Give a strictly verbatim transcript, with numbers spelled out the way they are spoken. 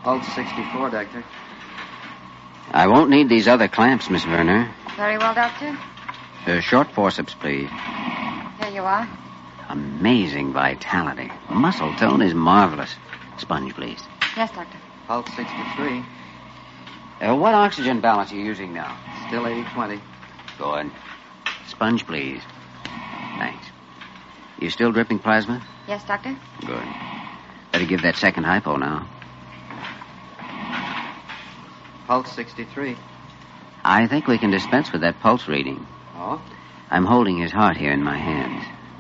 Pulse sixty-four, Doctor. I won't need these other clamps, Miss Werner. Very well, Doctor. Uh, short forceps, please. Here you are. Amazing vitality. Muscle tone is marvelous. Sponge, please. Yes, Doctor. Pulse sixty-three. Uh, what oxygen balance are you using now? Still eighty twenty. Good. Sponge, please. Thanks. You still dripping plasma? Yes, Doctor. Good. Better give that second hypo now. Pulse sixty-three. I think we can dispense with that pulse reading. Oh? I'm holding his heart here in my hands.